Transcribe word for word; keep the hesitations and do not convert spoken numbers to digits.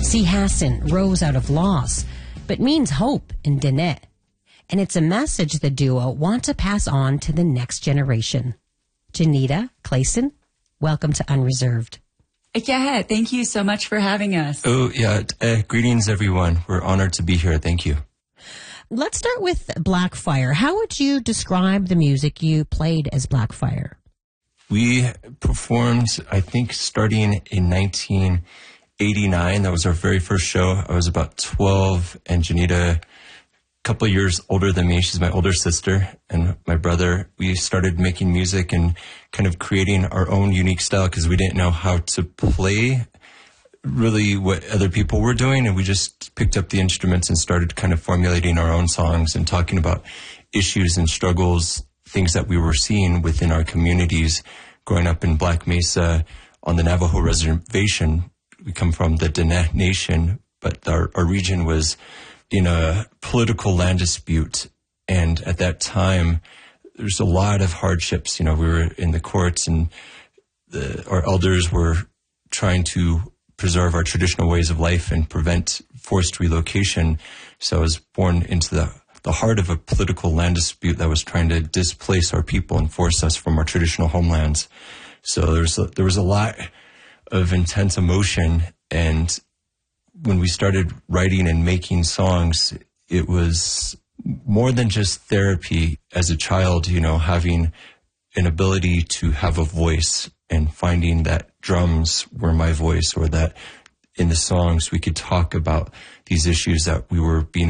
Si Hassan rose out of loss, but means hope in Diné. And it's a message the duo want to pass on to the next generation. Janita Clayson, welcome to Unreserved. Yeah, thank you so much for having us. Oh, yeah. Uh, greetings, everyone. We're honored to be here. Thank you. Let's start with Blackfire. How would you describe the music you played as Blackfire? We performed, I think, starting in nineteen eighty-nine. That was our very first show. I was about twelve, and Janita, a couple of years older than me. She's my older sister, and my brother. We started making music and kind of creating our own unique style because we didn't know how to play really what other people were doing, and we just picked up the instruments and started kind of formulating our own songs and talking about issues and struggles, things that we were seeing within our communities. Growing up in Black Mesa on the Navajo reservation, we come from the Diné Nation, but our, our region was in a political land dispute, and at that time there's a lot of hardships. You know, we were in the courts, and the, our elders were trying to preserve our traditional ways of life and prevent forced relocation. So I was born into the, the heart of a political land dispute that was trying to displace our people and force us from our traditional homelands. So there was a, there was a lot of intense emotion, and when we started writing and making songs, it was more than just therapy. As a child, you know, having an ability to have a voice and finding that drums were my voice, or that in the songs we could talk about these issues that we were being